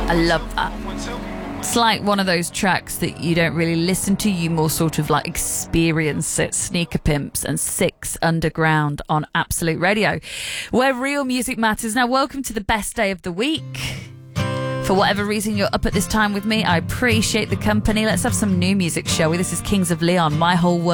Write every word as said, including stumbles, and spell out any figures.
I love that. It's like one of those tracks that you don't really listen to, you more sort of like experience it. Sneaker Pimps and Six Underground on Absolute Radio, where real music matters. Now, welcome to the best day of the week. For whatever reason you're up at this time with me, I appreciate the company. Let's have some new music, shall we? This is Kings of Leon, My Whole World.